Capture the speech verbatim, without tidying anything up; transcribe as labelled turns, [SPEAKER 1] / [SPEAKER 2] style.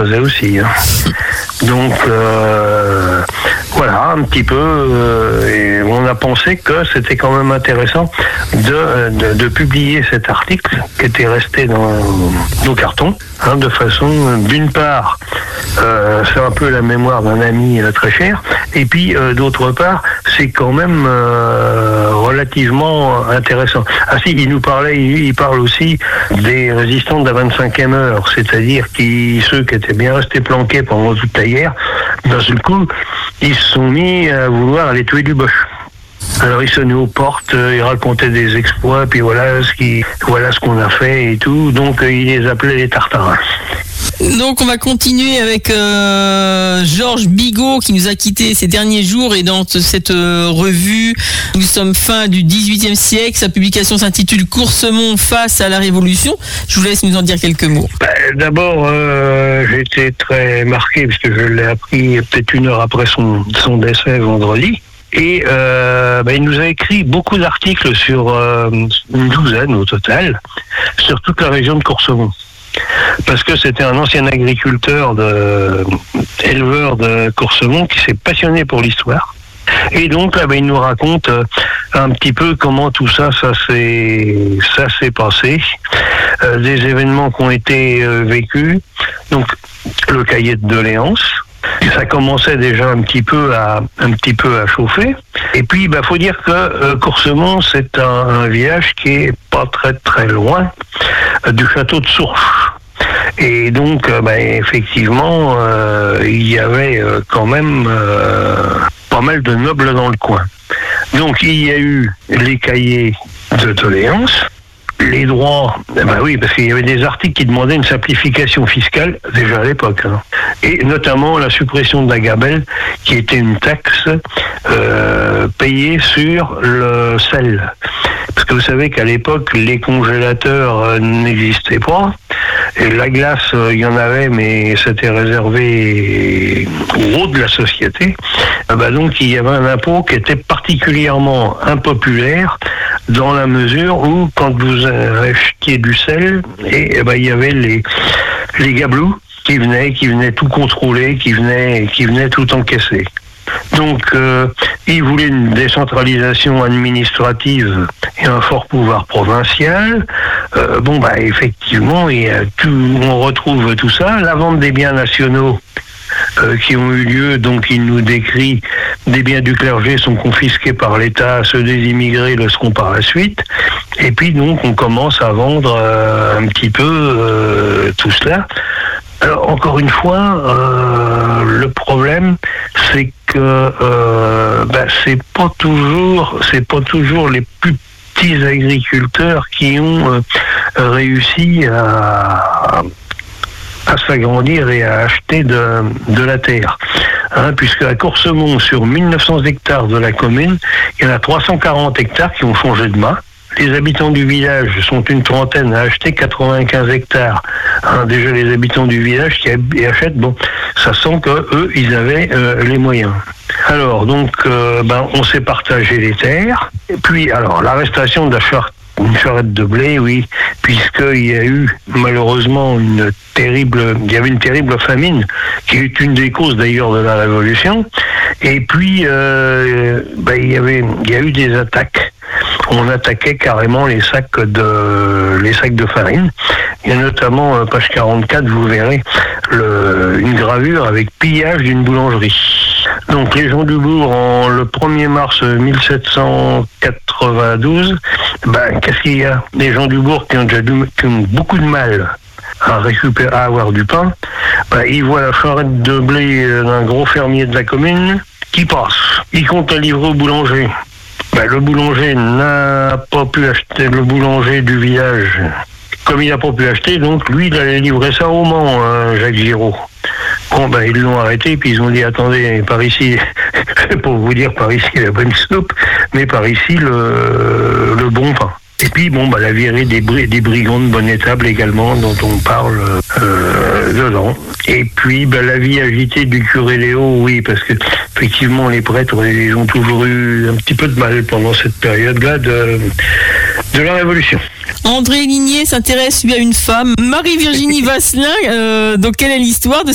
[SPEAKER 1] faisait aussi. Hein. Donc, euh, voilà, un petit peu, euh, et on a pensé que c'était quand même intéressant de, de, de publier cet article qui était resté dans nos cartons, hein, de façon, d'une part, euh, c'est un peu la mémoire d'un ami euh, très cher, et puis, euh, d'autre part, c'est quand même euh, relativement intéressant. Ah si, il nous parlait, il, il parle aussi des résistants de la vingt-cinquième heure, c'est-à-dire qui, ceux qui étaient bien restés planqués pendant toute la guerre, d'un seul coup, ils se sont mis à vouloir aller tuer du Boche. Alors ils sonnaient aux portes, ils racontaient des exploits, puis voilà ce qui, voilà ce qu'on a fait et tout. Donc ils les appelaient les Tartarins.
[SPEAKER 2] Donc on va continuer avec euh, Georges Bigot qui nous a quittés ces derniers jours, et dans cette euh, revue, nous sommes fin du dix-huitième siècle. Sa publication s'intitule Coursemont face à la Révolution. Je vous laisse nous en dire quelques mots.
[SPEAKER 1] Ben, d'abord, euh, j'ai été très marqué parce que je l'ai appris peut-être une heure après son, son décès vendredi. Et euh, ben, il nous a écrit beaucoup d'articles sur euh, une douzaine au total, sur toute la région de Coursemont. Parce que c'était un ancien agriculteur, de, éleveur de Coursemont qui s'est passionné pour l'histoire. Et donc, là, ben, il nous raconte euh, un petit peu comment tout ça, ça s'est, ça s'est passé, euh, des événements qui ont été euh, vécus. Donc, le cahier de doléances. Ça commençait déjà un petit peu à un petit peu à chauffer. Et puis, bah, faut dire que euh, Coursemont, c'est un, un village qui est pas très très loin euh, du château de Sourches. Et donc, euh, bah, effectivement, euh, il y avait euh, quand même euh, pas mal de nobles dans le coin. Donc, il y a eu les cahiers de doléances. Les droits, eh ben oui, parce qu'il y avait des articles qui demandaient une simplification fiscale, déjà à l'époque, hein. Et notamment la suppression de la gabelle, qui était une taxe euh, payée sur le sel. Parce que vous savez qu'à l'époque, les congélateurs euh, n'existaient pas, et la glace, il euh, y en avait, mais c'était réservé aux gros de la société. Euh, bah donc, il y avait un impôt qui était particulièrement impopulaire, dans la mesure où, quand vous achetiez du sel, et, et ben, il y avait les, les gabelous qui venaient, qui venaient tout contrôler, qui venaient, qui venaient tout encaisser. Donc, euh, ils voulaient une décentralisation administrative et un fort pouvoir provincial. Euh, bon, bah, effectivement, et, euh, tout, on retrouve tout ça. La vente des biens nationaux Euh, qui ont eu lieu, donc il nous décrit des biens du clergé sont confisqués par l'État, ceux des immigrés le seront par la suite, et puis donc on commence à vendre euh, un petit peu euh, tout cela. Alors encore une fois, euh, le problème c'est que euh, bah, c'est pas toujours, c'est pas toujours les plus petits agriculteurs qui ont euh, réussi à à s'agrandir et à acheter de, de la terre. Hein, puisque à Coursemont, sur mille neuf cents hectares de la commune, il y en a trois cent quarante hectares qui ont changé de main. Les habitants du village sont une trentaine à acheter quatre-vingt-quinze hectares. Hein, déjà, les habitants du village qui achètent, bon, ça sent que eux, ils avaient euh, les moyens. Alors, donc, euh, ben, on s'est partagé les terres. Et puis, alors, l'arrestation de la charte, une charrette de blé, oui, puisqu'il y a eu malheureusement une terrible, il y avait une terrible famine, qui est une des causes d'ailleurs de la Révolution. Et puis, euh, ben, il y avait, il y a eu des attaques. On attaquait carrément les sacs de, les sacs de farine. Il y a notamment, euh, page quarante-quatre, vous verrez, le, une gravure avec pillage d'une boulangerie. Donc les gens du bourg, en, le premier mars mille sept cent quatre-vingt-douze, ben, qu'est-ce qu'il y a? Les gens du bourg qui ont, déjà du, qui ont beaucoup de mal à récupérer, à avoir du pain, ben, ils voient la charrette de blé d'un gros fermier de la commune qui passe. Ils comptent la livrer au boulanger. Ben, le boulanger n'a pas pu acheter, le boulanger du village, comme il n'a pas pu acheter, donc lui, il allait livrer ça au Mans, hein, Jacques Giraud. Bon, ben, ils l'ont arrêté, puis ils ont dit, attendez, par ici, c'est pour vous dire, par ici, la bonne soupe, mais par ici, le, le bon pain. Et puis, bon, bah, la virée des, bri- des brigands de bonne étable également, dont on parle euh, dedans. Et puis, bah, la vie agitée du curé Léo, oui, parce que, effectivement, les prêtres, ils ont toujours eu un petit peu de mal pendant cette période-là de, de la Révolution.
[SPEAKER 2] André Ligné s'intéresse, lui, à une femme, Marie-Virginie Vasselin. Euh, donc, quelle est l'histoire de